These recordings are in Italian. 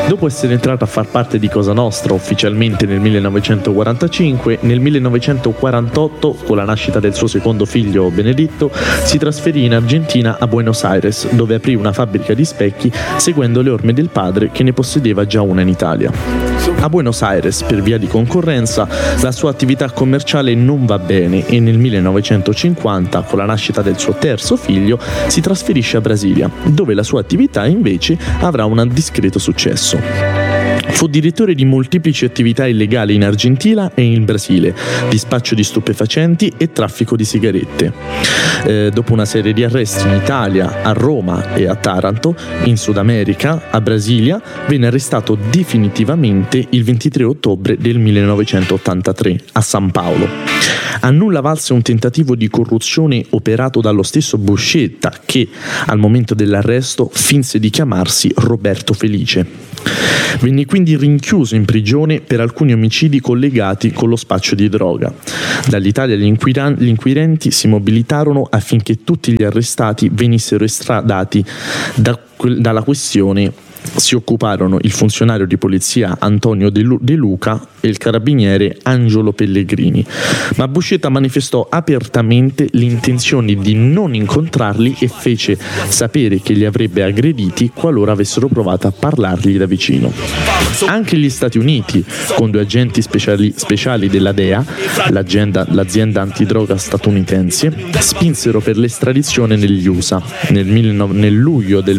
Dopo essere entrato a far parte di Cosa Nostra ufficialmente nel 1945, nel 1948, con la nascita del suo secondo figlio Benedetto, si trasferì in Argentina a Buenos Aires, dove aprì una fabbrica di specchi seguendo le orme del padre, che ne possedeva già una in Italia. A Buenos Aires, per via di concorrenza, la sua attività commerciale non va bene e nel 1950, con la nascita del suo terzo figlio, si trasferisce a Brasilia, dove la sua attività invece avrà un discreto successo. Fu direttore di molteplici attività illegali in Argentina e in Brasile, di spaccio di stupefacenti e traffico di sigarette. Dopo una serie di arresti in Italia, a Roma e a Taranto, in Sud America, a Brasilia, venne arrestato definitivamente il 23 ottobre del 1983 a San Paolo. A nulla valse un tentativo di corruzione operato dallo stesso Buscetta, che al momento dell'arresto finse di chiamarsi Roberto Felice. Venne quindi rinchiuso in prigione per alcuni omicidi collegati con lo spaccio di droga. Dall'Italia gli inquirenti si mobilitarono affinché tutti gli arrestati venissero estradati dalla questione. Si occuparono il funzionario di polizia Antonio De Luca e il carabiniere Angelo Pellegrini, ma Buscetta manifestò apertamente l'intenzione di non incontrarli e fece sapere che li avrebbe aggrediti qualora avessero provato a parlargli da vicino. Anche gli Stati Uniti, con 2 agenti speciali della DEA, l'azienda antidroga statunitense, spinsero per l'estradizione negli USA. Nel luglio del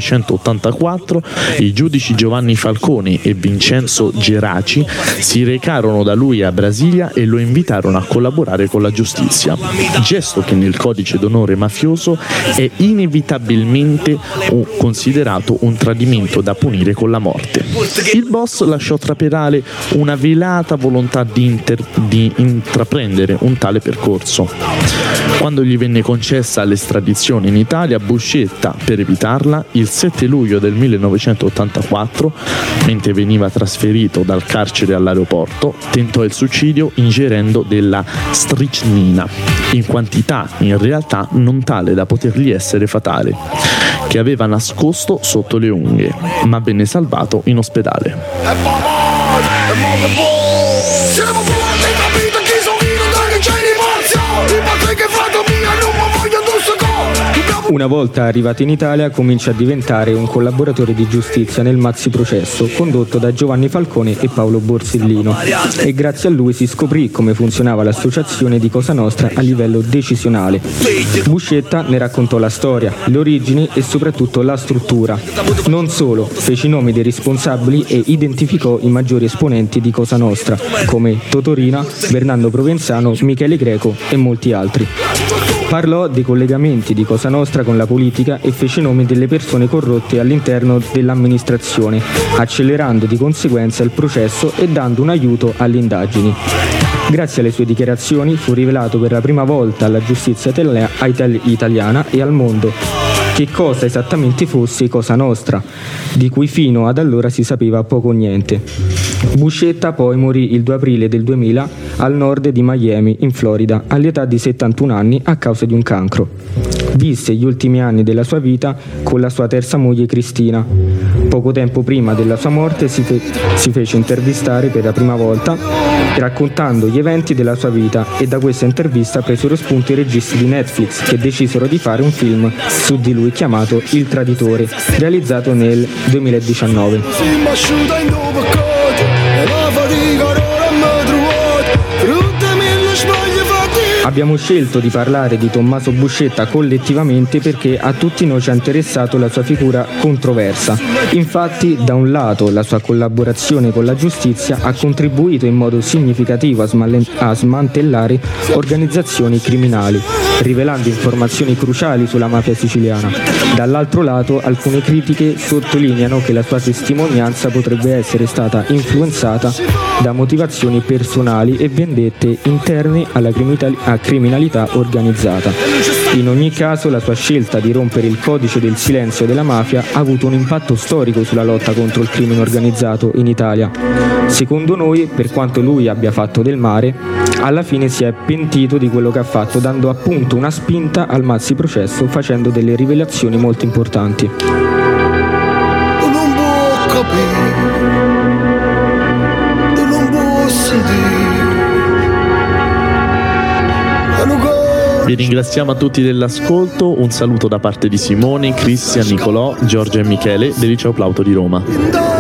1984 i giudici Giovanni Falcone e Vincenzo Geraci si recarono da lui a Brasilia e lo invitarono a collaborare con la giustizia, gesto che nel codice d'onore mafioso è inevitabilmente considerato un tradimento da punire con la morte. Il boss lasciò trapelare una velata volontà di intraprendere un tale percorso. Quando gli venne concessa l'estradizione in Italia, Buscetta, per evitarla, il 7 luglio del 1984, mentre veniva trasferito dal carcere all'aeroporto, tentò il suicidio ingerendo della stricnina, in quantità in realtà non tale da potergli essere fatale, che aveva nascosto sotto le unghie, ma venne salvato in ospedale. Una volta arrivato in Italia comincia a diventare un collaboratore di giustizia nel maxiprocesso condotto da Giovanni Falcone e Paolo Borsellino, e grazie a lui si scoprì come funzionava l'associazione di Cosa Nostra a livello decisionale. Buscetta ne raccontò la storia, le origini e soprattutto la struttura. Non solo, fece i nomi dei responsabili e identificò i maggiori esponenti di Cosa Nostra come Totorina, Bernardo Provenzano, Michele Greco e molti altri. Parlò dei collegamenti di Cosa Nostra con la politica e fece nomi delle persone corrotte all'interno dell'amministrazione, accelerando di conseguenza il processo e dando un aiuto alle indagini. Grazie alle sue dichiarazioni fu rivelato per la prima volta alla giustizia italiana e al mondo che cosa esattamente fosse Cosa Nostra, di cui fino ad allora si sapeva poco o niente. Buscetta poi morì il 2 aprile del 2000 al nord di Miami, in Florida, all'età di 71 anni a causa di un cancro. Visse gli ultimi anni della sua vita con la sua terza moglie Cristina. Poco tempo prima della sua morte si fece intervistare per la prima volta, raccontando gli eventi della sua vita, e da questa intervista presero spunto i registi di Netflix, che decisero di fare un film su di lui chiamato Il Traditore, realizzato nel 2019. Abbiamo scelto di parlare di Tommaso Buscetta collettivamente perché a tutti noi ci ha interessato la sua figura controversa. Infatti, da un lato, la sua collaborazione con la giustizia ha contribuito in modo significativo a smantellare organizzazioni criminali, rivelando informazioni cruciali sulla mafia siciliana. Dall'altro lato, alcune critiche sottolineano che la sua testimonianza potrebbe essere stata influenzata da motivazioni personali e vendette interne alla criminalità organizzata. In ogni caso, la sua scelta di rompere il codice del silenzio della mafia ha avuto un impatto storico sulla lotta contro il crimine organizzato in Italia. Secondo noi, per quanto lui abbia fatto del male, alla fine si è pentito di quello che ha fatto, dando appunto una spinta al maxiprocesso, facendo delle rivelazioni molto importanti. Non può capire Vi ringraziamo a tutti dell'ascolto, un saluto da parte di Simone, Cristian, Nicolò, Giorgia e Michele del Liceo Plauto di Roma.